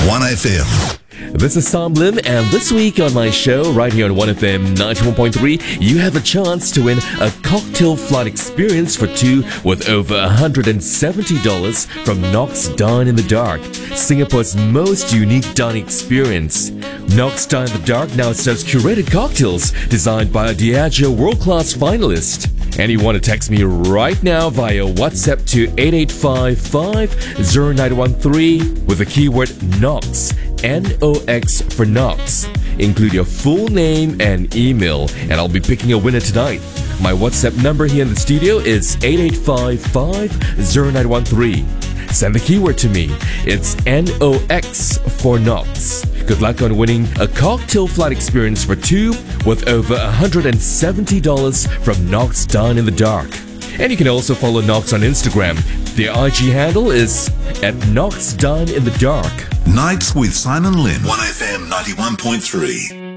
1FM. This is Tom Lim, and this week on my show, right here on 1FM 91.3, you have a chance to win a cocktail flight experience for two with over $170 from Knox Dine in the Dark, Singapore's most unique dining experience. Knox Dine in the Dark now serves curated cocktails designed by a Diageo world-class finalist. And you want to text me right now via WhatsApp to 8855-0913 with the keyword Knox, N-O-X for Knox. Include your full name and email, and I'll be picking a winner tonight. My WhatsApp number here in the studio is 8855-0913. Send the keyword to me. It's N-O-X for Knox. Good luck on winning a cocktail flight experience for two with over $170 from Knox Dine in the Dark. And you can also follow Knox on Instagram. Their IG handle is at Knox Dine in the Dark. Nights with Simon Lim. 1FM 91.3.